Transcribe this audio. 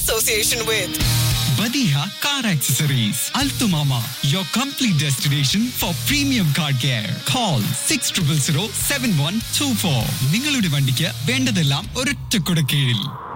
association with Badiha Car Accessories, Altumama, your complete destination for premium car care. Call 6000 7124. നിങ്ങളുടെ വണ്ടിക്ക് വേണ്ടതെല്ലാം ഒരൊറ്റ കുടക്കീഴിൽ.